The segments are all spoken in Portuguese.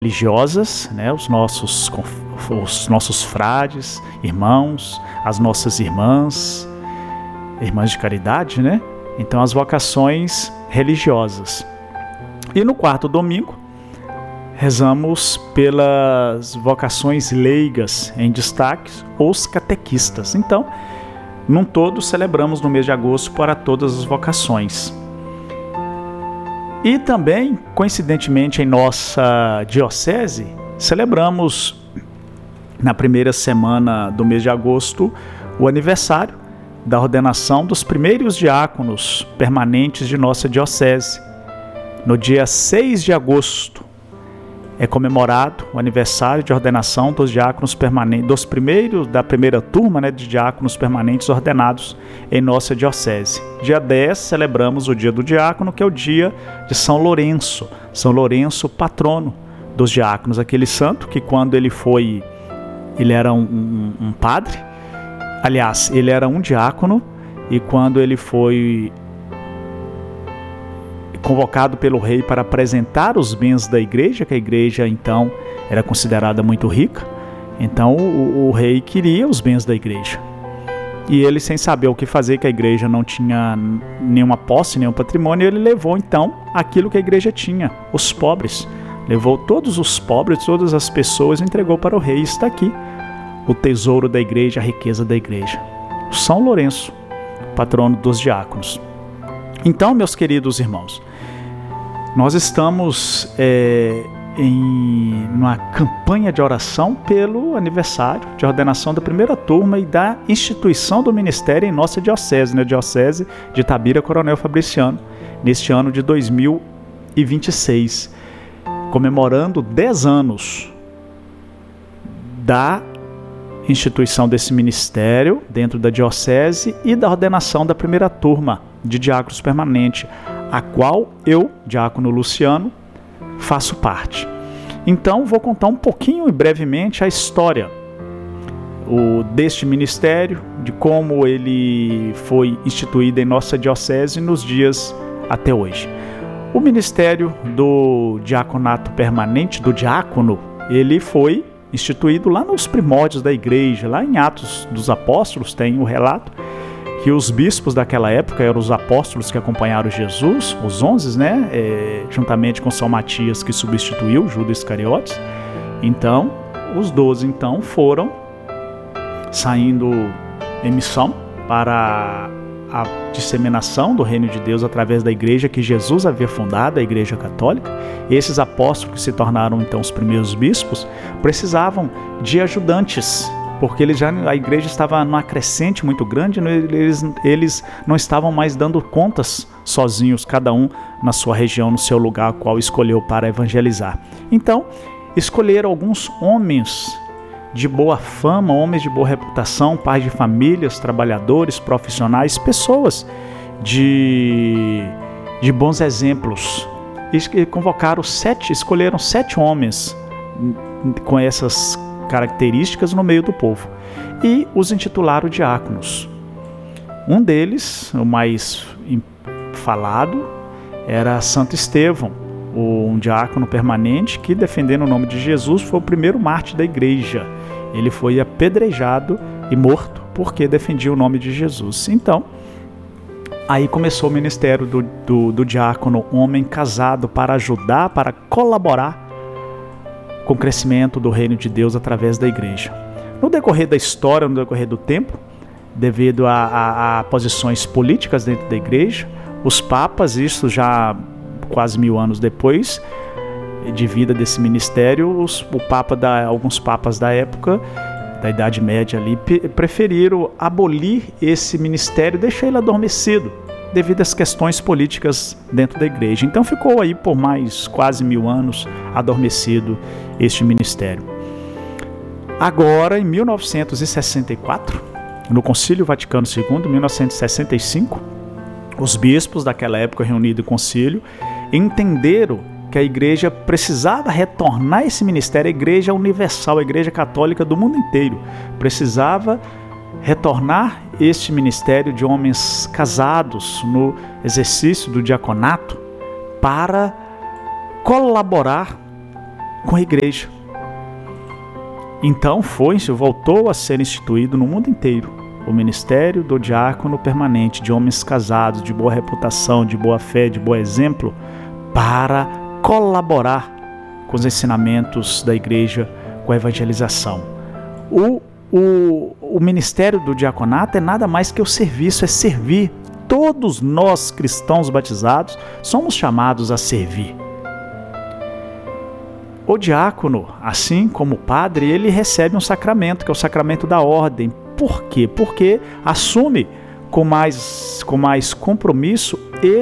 religiosas, né, os nossos frades, irmãos, as nossas irmãs de caridade, né? Então, as vocações religiosas. E no quarto domingo, rezamos pelas vocações leigas em destaque, os catequistas. Então, num todo, celebramos no mês de agosto para todas as vocações. E também, coincidentemente, em nossa diocese, celebramos na primeira semana do mês de agosto o aniversário da ordenação dos primeiros diáconos permanentes de nossa diocese. No dia 6 de agosto é comemorado o aniversário de ordenação dos diáconos permanentes, da primeira turma, né, de diáconos permanentes ordenados em nossa diocese. Dia 10 celebramos o dia do diácono, que é o dia de São Lourenço, patrono dos diáconos, aquele santo que quando ele era um padre, aliás, ele era um diácono, e quando ele foi convocado pelo rei para apresentar os bens da igreja, que a igreja então era considerada muito rica, então o rei queria os bens da igreja. E ele, sem saber o que fazer, que a igreja não tinha nenhuma posse, nenhum patrimônio, ele levou então aquilo que a igreja tinha, os pobres. Levou todos os pobres, todas as pessoas, e entregou para o rei. E está aqui o tesouro da igreja, a riqueza da igreja. São Lourenço, patrono dos diáconos. Então, meus queridos irmãos, nós estamos em uma campanha de oração pelo aniversário de ordenação da primeira turma e da instituição do ministério em nossa diocese, na diocese de Itabira, Coronel Fabriciano, neste ano de 2026, comemorando 10 anos da instituição desse ministério dentro da diocese e da ordenação da primeira turma de diáconos permanente, a qual eu, diácono Luciano, faço parte. Então, vou contar um pouquinho e brevemente a história deste ministério, de como ele foi instituído em nossa diocese nos dias até hoje. O ministério do diaconato permanente, do diácono, ele foi instituído lá nos primórdios da igreja, lá em Atos dos Apóstolos, tem o relato que os bispos daquela época eram os apóstolos que acompanharam Jesus, os 11, né? Juntamente com São Matias, que substituiu Judas Iscariotes. Então, os 12 então foram saindo em missão para a disseminação do reino de Deus através da igreja que Jesus havia fundado, a Igreja Católica. Esses apóstolos, que se tornaram então os primeiros bispos, precisavam de ajudantes, porque a igreja estava numa crescente muito grande, eles não estavam mais dando contas sozinhos, cada um na sua região, no seu lugar, qual escolheu para evangelizar. Então, escolheram alguns homens de boa fama, homens de boa reputação, pais de famílias, trabalhadores, profissionais, pessoas de bons exemplos. E escolheram 7 homens com essas características no meio do povo e os intitularam diáconos. Um deles, o mais falado, era Santo Estevão, um diácono permanente que, defendendo o nome de Jesus, foi o primeiro mártir da igreja. Ele foi apedrejado e morto porque defendia o nome de Jesus. Então, aí começou o ministério do diácono, homem casado, para ajudar, para colaborar com o crescimento do reino de Deus através da igreja. No decorrer da história, no decorrer do tempo, devido a posições políticas dentro da igreja, os papas, isso já quase 1000 anos depois de vida desse ministério, alguns papas da época, da Idade Média ali, preferiram abolir esse ministério, deixar ele adormecido, devido às questões políticas dentro da igreja. Então ficou aí por mais quase 1000 anos adormecido este ministério. Agora, em 1964, no Concílio Vaticano II, 1965, os bispos daquela época reunidos em concílio entenderam que a igreja precisava retornar esse ministério, a igreja universal, a igreja católica do mundo inteiro, precisava retornar este ministério de homens casados no exercício do diaconato para colaborar com a igreja. Então voltou a ser instituído no mundo inteiro o ministério do diácono permanente, de homens casados, de boa reputação, de boa fé, de bom exemplo, para colaborar com os ensinamentos da igreja, com a evangelização. O ministério do diaconato é nada mais que o serviço, é servir. Todos nós cristãos batizados somos chamados a servir. O diácono, assim como o padre, ele recebe um sacramento, que é o sacramento da ordem. Por quê? Porque assume com mais compromisso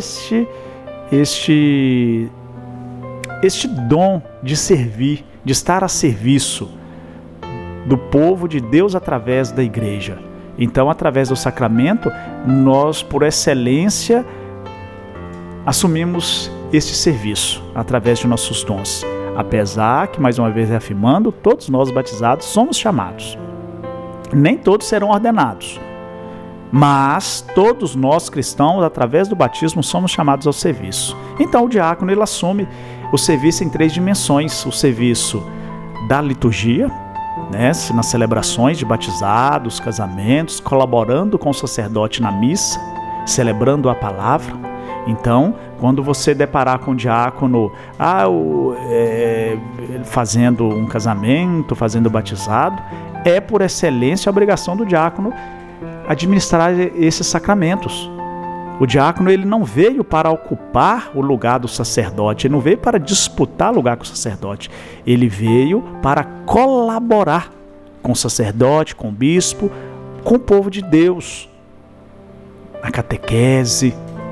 este dom de servir, de estar a serviço do povo de Deus através da igreja. Então, através do sacramento, nós, por excelência, assumimos este serviço através de nossos dons. Apesar que, mais uma vez reafirmando, todos nós batizados somos chamados. Nem todos serão ordenados, mas todos nós cristãos, através do batismo, somos chamados ao serviço. Então o diácono ele assume o serviço em 3 dimensões: o serviço da liturgia, nas celebrações de batizados, casamentos, colaborando com o sacerdote na missa, celebrando a palavra. Então, quando você deparar com o diácono fazendo um casamento, fazendo batizado, é por excelência a obrigação do diácono administrar esses sacramentos. O diácono ele não veio para ocupar o lugar do sacerdote, ele não veio para disputar lugar com o sacerdote, ele veio para colaborar com o sacerdote, com o bispo, com o povo de Deus, na catequese,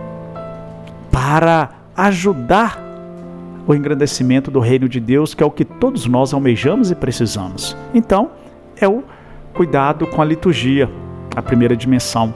para ajudar o engrandecimento do reino de Deus, que é o que todos nós almejamos e precisamos. Então, é o cuidado com a liturgia, a primeira dimensão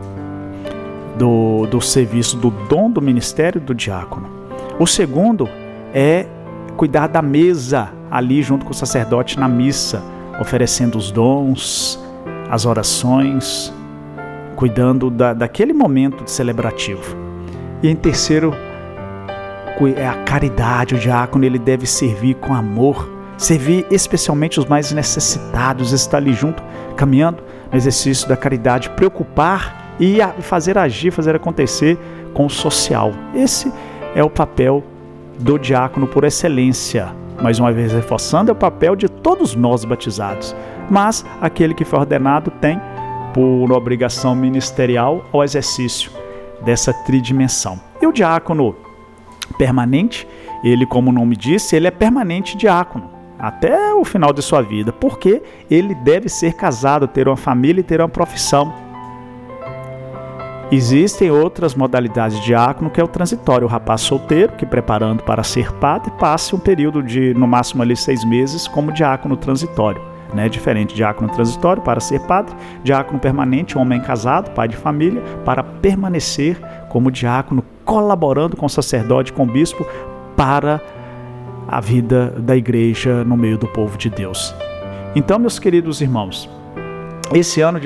do serviço, do dom do ministério do diácono. O segundo é cuidar da mesa, ali junto com o sacerdote na missa, oferecendo os dons, as orações, cuidando daquele momento celebrativo. E em terceiro, é a caridade. O diácono ele deve servir com amor, servir especialmente os mais necessitados, estar ali junto, caminhando no exercício da caridade, preocupar e fazer agir, fazer acontecer com o social. Esse é o papel do diácono por excelência. Mais uma vez reforçando, é o papel de todos nós batizados, mas aquele que foi ordenado tem por obrigação ministerial o exercício dessa tridimensão. E o diácono permanente, ele, como o nome disse, ele é permanente diácono até o final de sua vida, porque ele deve ser casado, ter uma família e ter uma profissão. Existem outras modalidades de diácono, que é o transitório, o rapaz solteiro que, preparando para ser padre, passe um período de no máximo ali 6 meses como diácono transitório, diferente, diácono transitório para ser padre, diácono permanente, homem casado, pai de família, para permanecer como diácono, colaborando com o sacerdote, com o bispo, para a vida da igreja no meio do povo de Deus. Então, meus queridos irmãos, esse ano de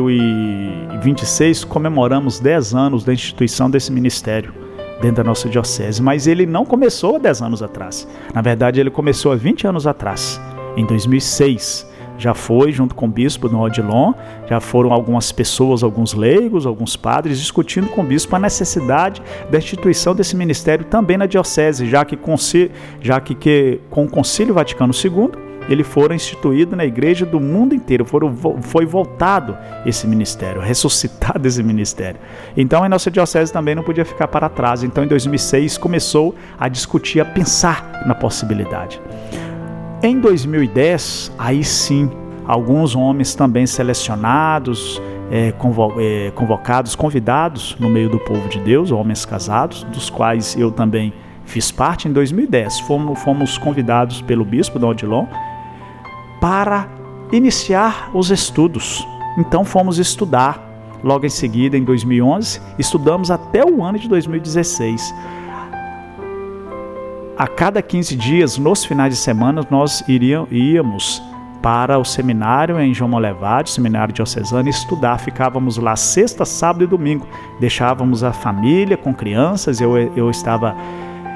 2026 comemoramos 10 anos da instituição desse ministério dentro da nossa diocese, mas ele não começou há 10 anos atrás. Na verdade, ele começou há 20 anos atrás, em 2006. Já foi junto com o bispo do Odilon, já foram algumas pessoas, alguns leigos, alguns padres, discutindo com o bispo a necessidade da instituição desse ministério também na diocese, já que com o Concílio Vaticano II, ele foi instituído na igreja do mundo inteiro, foi voltado esse ministério, ressuscitado esse ministério. Então a nossa diocese também não podia ficar para trás. Então em 2006 começou a discutir, a pensar na possibilidade. Em 2010, aí sim, alguns homens também selecionados, convidados no meio do povo de Deus, homens casados, dos quais eu também fiz parte. Em 2010, fomos convidados pelo bispo Dom Odilon para iniciar os estudos. Então fomos estudar. Logo em seguida, em 2011, estudamos até o ano de 2016. A cada 15 dias, nos finais de semana, nós íamos para o seminário em João Molevade, seminário diocesano, estudar. Ficávamos lá sexta, sábado e domingo. Deixávamos a família com crianças, eu estava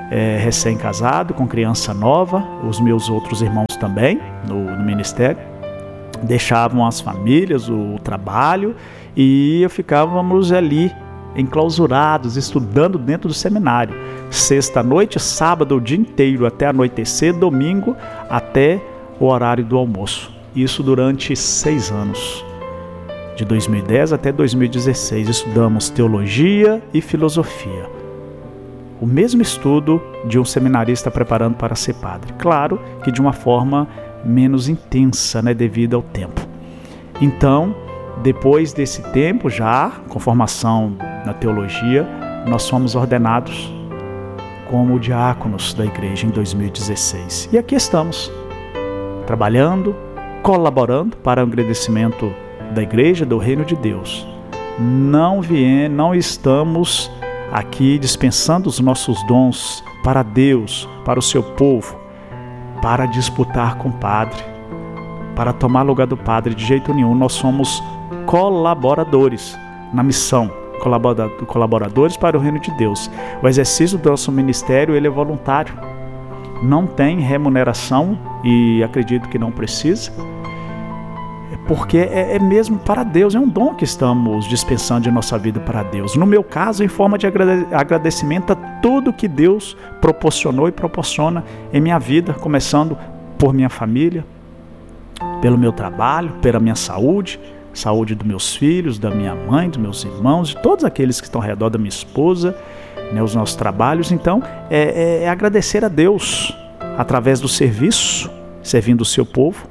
recém-casado, com criança nova, os meus outros irmãos também no ministério, deixavam as famílias, o trabalho, e ficávamos ali enclausurados, estudando dentro do seminário, sexta-noite, sábado o dia inteiro até anoitecer, domingo até o horário do almoço. Isso durante 6 anos, de 2010 até 2016, estudamos teologia e filosofia. O mesmo estudo de um seminarista preparando para ser padre. Claro que de uma forma menos intensa, devido ao tempo. Então, depois desse tempo, já com formação na teologia, nós fomos ordenados como diáconos da igreja em 2016. E aqui estamos, trabalhando, colaborando para o engrandecimento da igreja, do reino de Deus. Não estamos aqui dispensando os nossos dons para Deus, para o seu povo, para disputar com o padre, para tomar lugar do padre, de jeito nenhum. Nós somos colaboradores na missão, colaboradores para o reino de Deus. O exercício do nosso ministério, ele é voluntário, não tem remuneração, e acredito que não precisa, porque é mesmo para Deus, é um dom que estamos dispensando de nossa vida para Deus. No meu caso, em forma de agradecimento a tudo que Deus proporcionou e proporciona em minha vida, começando por minha família, pelo meu trabalho, pela minha saúde dos meus filhos, da minha mãe, dos meus irmãos, de todos aqueles que estão ao redor da minha esposa, os nossos trabalhos. Então, é agradecer a Deus através do serviço, servindo o seu povo,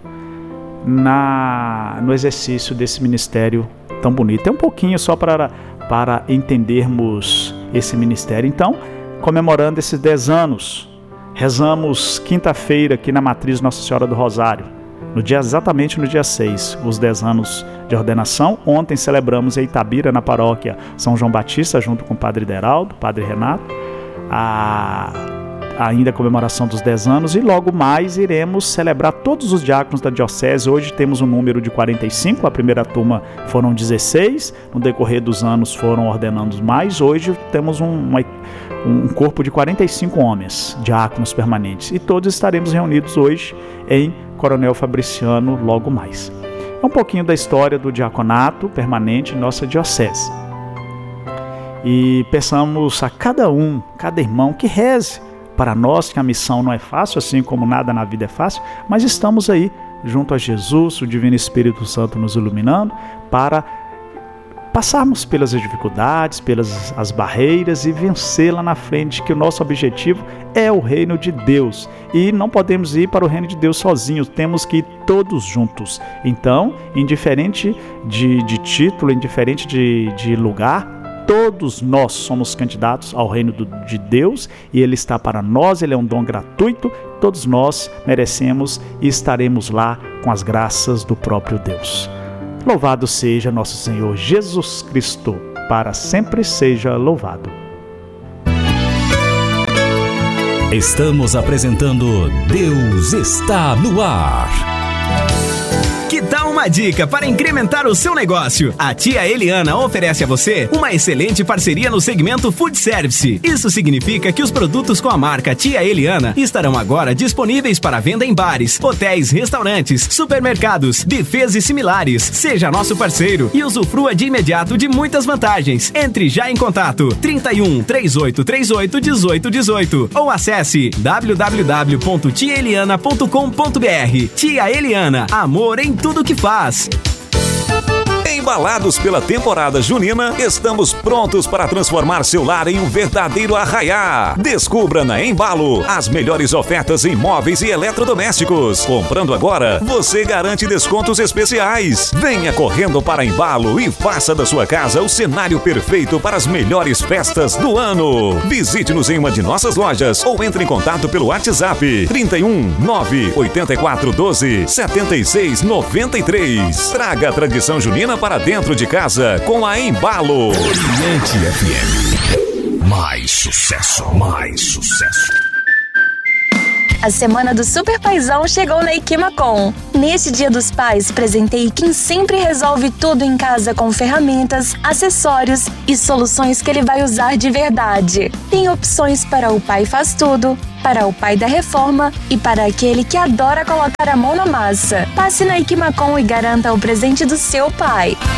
no exercício desse ministério tão bonito. É um pouquinho só para entendermos esse ministério. Então, comemorando esses 10 anos, rezamos quinta-feira aqui na Matriz Nossa Senhora do Rosário, exatamente no dia 6, os 10 anos de ordenação. Ontem celebramos em Itabira, na paróquia São João Batista, junto com o Padre Deraldo, Padre Renato, ainda a comemoração dos 10 anos, e logo mais iremos celebrar todos os diáconos da diocese. Hoje temos um número de 45, a primeira turma foram 16, no decorrer dos anos foram ordenando mais. Hoje temos um corpo de 45 homens, diáconos permanentes, e todos estaremos reunidos hoje em Coronel Fabriciano logo mais. É um pouquinho da história do diaconato permanente em nossa diocese. E peçamos a cada irmão que reze para nós, que a missão não é fácil, assim como nada na vida é fácil, mas estamos aí junto a Jesus, o Divino Espírito Santo nos iluminando, para passarmos pelas dificuldades, pelas as barreiras e vencer lá na frente, que o nosso objetivo é o reino de Deus. E não podemos ir para o reino de Deus sozinhos, temos que ir todos juntos. Então, indiferente de título, indiferente de lugar, todos nós somos candidatos ao reino de Deus, e Ele está para nós, Ele é um dom gratuito, todos nós merecemos e estaremos lá com as graças do próprio Deus. Louvado seja nosso Senhor Jesus Cristo, para sempre seja louvado. Estamos apresentando Deus está no ar. Que tal uma dica para incrementar o seu negócio? A tia Eliana oferece a você uma excelente parceria no segmento Food Service. Isso significa que os produtos com a marca Tia Eliana estarão agora disponíveis para venda em bares, hotéis, restaurantes, supermercados, buffets e similares. Seja nosso parceiro e usufrua de imediato de muitas vantagens. Entre já em contato 31 3838 1818 ou acesse www.tiaeliana.com.br. Tia Eliana, amor em tudo que faz. Embalados pela temporada junina, estamos prontos para transformar seu lar em um verdadeiro arraiá. Descubra na Embalo as melhores ofertas em móveis e eletrodomésticos. Comprando agora, você garante descontos especiais. Venha correndo para Embalo e faça da sua casa o cenário perfeito para as melhores festas do ano. Visite-nos em uma de nossas lojas ou entre em contato pelo WhatsApp 31 984 12 76 93. Traga a tradição junina para dentro de casa com a Embalo. Oriente FM. Mais sucesso, mais sucesso. A semana do Super Paizão chegou na Equimacom. Neste Dia dos Pais, presenteie quem sempre resolve tudo em casa com ferramentas, acessórios e soluções que ele vai usar de verdade. Tem opções para o pai faz tudo, para o pai da reforma e para aquele que adora colocar a mão na massa. Passe na Equimacom e garanta o presente do seu pai.